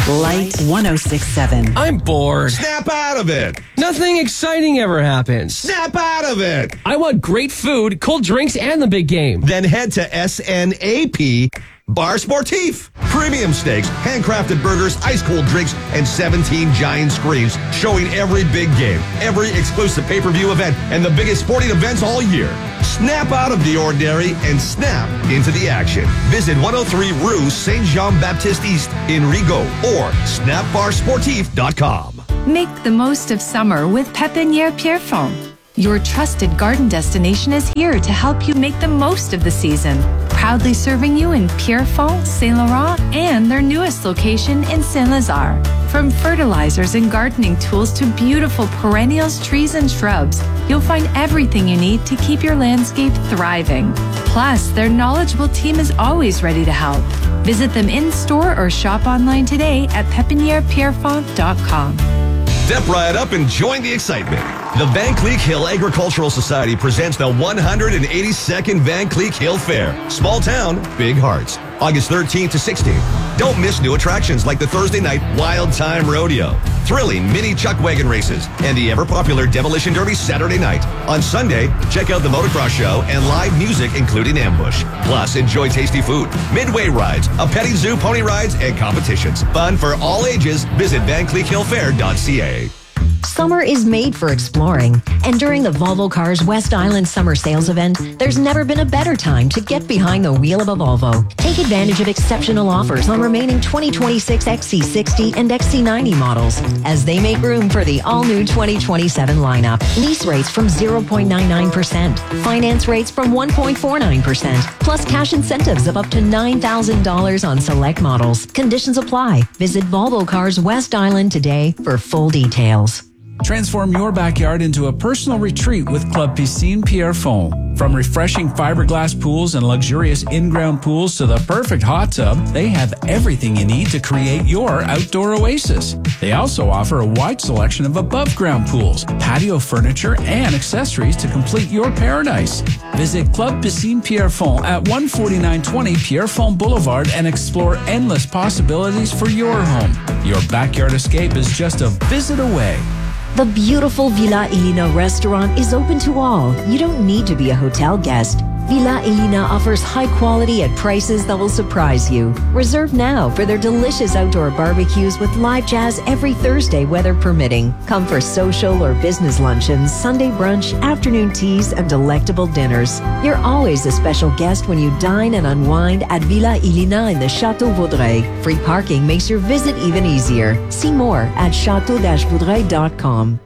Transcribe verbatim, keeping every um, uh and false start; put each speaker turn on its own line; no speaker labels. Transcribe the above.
Light one oh six point seven.
I'm bored.
Snap out of it.
Nothing exciting ever happens.
Snap out of it.
I want great food, cold drinks, and the big game.
Then head to S N A P Bar Sportif. Premium steaks, handcrafted burgers, ice-cold drinks, and seventeen giant screens showing every big game, every exclusive pay-per-view event, and the biggest sporting events all year. Snap out of the ordinary and snap into the action. Visit one oh three Rue Saint Jean-Baptiste East in Rigaud or snap bar sportif dot com.
Make the most of summer with Pépinière Pierrefonds. Your trusted garden destination is here to help you make the most of the season. Proudly serving you in Pierrefonds, Saint Laurent, and their newest location in Saint-Lazare. From fertilizers and gardening tools to beautiful perennials, trees, and shrubs, you'll find everything you need to keep your landscape thriving. Plus, their knowledgeable team is always ready to help. Visit them in-store or shop online today at pepiniere pierrefonds dot com.
Step right up and join the excitement. The Van Cleek Hill Agricultural Society presents the one hundred eighty-second Van Cleek Hill Fair. Small town, big hearts. August thirteenth to sixteenth. Don't miss new attractions like the Thursday night Wild Time Rodeo, thrilling mini chuck wagon races, and the ever-popular Demolition Derby Saturday night. On Sunday, check out the motocross show and live music including ambush. Plus, enjoy tasty food, midway rides, a petting zoo, pony rides, and competitions. Fun for all ages. Visit van cleek hill fair dot c a.
Summer is made for exploring, and during the Volvo Cars West Island Summer Sales Event, there's never been a better time to get behind the wheel of a Volvo. Take advantage of exceptional offers on remaining twenty twenty-six X C sixty and X C ninety models, as they make room for the all-new twenty twenty-seven lineup. Lease rates from zero point nine nine percent, finance rates from one point four nine percent, plus cash incentives of up to nine thousand dollars on select models. Conditions apply. Visit Volvo Cars West Island today for full details.
Transform your backyard into a personal retreat with Club Piscine Pierrefonds. From refreshing fiberglass pools and luxurious in-ground pools to the perfect hot tub, they have everything you need to create your outdoor oasis. They also offer a wide selection of above-ground pools, patio furniture, and accessories to complete your paradise. Visit Club Piscine Pierrefonds at one forty-nine twenty Pierrefonds Boulevard and explore endless possibilities for your home. Your backyard escape is just a visit away.
The beautiful Villa Elina restaurant is open to all. You don't need to be a hotel guest. Villa Elina offers high quality at prices that will surprise you. Reserve now for their delicious outdoor barbecues with live jazz every Thursday, weather permitting. Come for social or business luncheons, Sunday brunch, afternoon teas, and delectable dinners. You're always a special guest when you dine and unwind at Villa Elina in the Chateau Vaudreuil. Free parking makes your visit even easier. See more at chateau dash vaudreuil dot com.